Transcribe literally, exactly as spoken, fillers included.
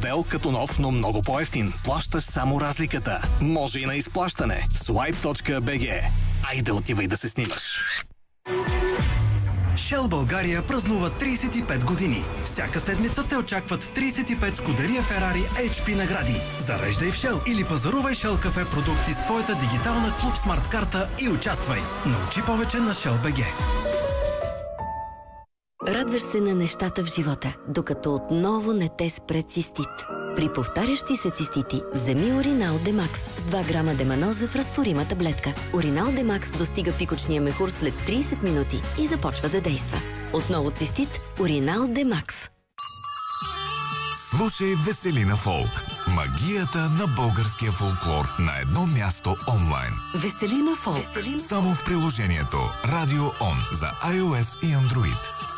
модел като нов, но много по-евтин. Плащаш само разликата. Може и на изплащане. Swipe точка би джи. Айде, отивай да се снимаш. Shell България празнува трийсет и пет години. Всяка седмица те очакват трийсет и пет Scuderia Ferrari Ейч Пи награди. Зареждай в Shell или пазарувай Shell кафе продукти с твоята дигитална Клуб Смарт карта и участвай. Научи повече на Shell точка би джи. Радваш се на нещата в живота, докато отново не те спре цистит. При повтарящи се цистити, вземи Уринал Демакс с два грама деманоза в разтворима таблетка. Уринал Демакс достига пикочния мехур след трийсет минути и започва да действа. Отново цистит, Уринал Демакс. Слушай Веселина Фолк. Магията на българския фолклор на едно място онлайн. Веселина Фолк. Само в приложението Радио Он за iOS и Android.